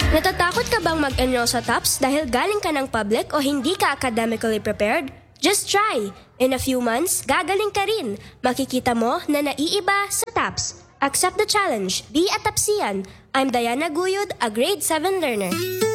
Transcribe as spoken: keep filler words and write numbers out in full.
Natatakot ka bang mag-enroll sa TOPS dahil galing ka ng public o hindi ka academically prepared? Just try! In a few months, gagaling ka rin. Makikita mo na naiiba sa TOPS. Accept the challenge. Be a TOPSian. I'm Diana Guyod, a grade seven learner.